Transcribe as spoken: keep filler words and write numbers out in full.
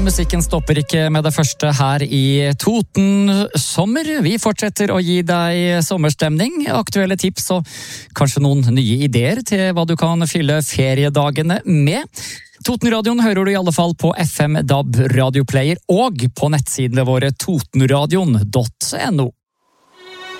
musikken stopper ikke med det første her i Toten sommer. Vi fortsetter å gi deg sommerstemning, aktuelle tips og kanskje noen nye ideer til hva du kan fylle feriedagene med. Totenradioen hører du i alle fall på F M D A B radioplayer og på nettsidene våre totenradion punktum no.